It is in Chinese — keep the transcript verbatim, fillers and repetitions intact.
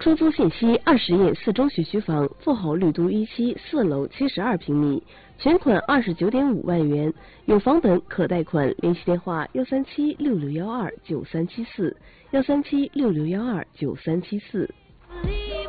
出租信息：二十页四中学区房，富豪绿都一期，四楼七十二平米，全款二十九点五万元，有房本可贷款。联系电话：幺三七六六幺二九三七四，幺三七六六幺二九三七四。